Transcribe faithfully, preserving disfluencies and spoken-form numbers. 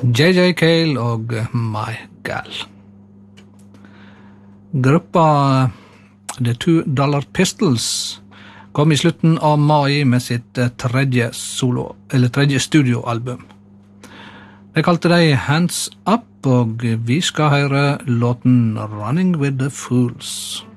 J J Cale og My Gal. Gruppa The Two Dollar Pistols kom i slutten av mai med sitt tredje solo, eller tredje studioalbum. De kalte de Hands Up, og vi skal høre låten Running with the Fools.